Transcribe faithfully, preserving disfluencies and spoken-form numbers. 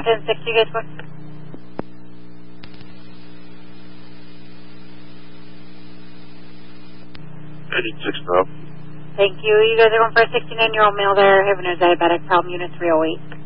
ten sixty, guys, what? eighty-six, Rob. Thank you. You guys are going for a sixty-nine-year-old male there having a diabetic problem, unit three oh eight.